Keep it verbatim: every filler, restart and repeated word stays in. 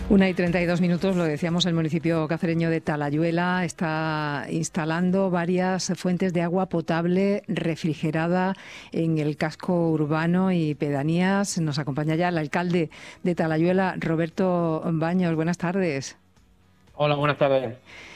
Una y treinta y dos minutos, lo decíamos, el municipio cacereño de Talayuela está instalando varias fuentes de agua potable refrigerada en el casco urbano y pedanías. Nos acompaña ya el alcalde de Talayuela, Roberto Baños. Buenas tardes. Hola, buenas tardes.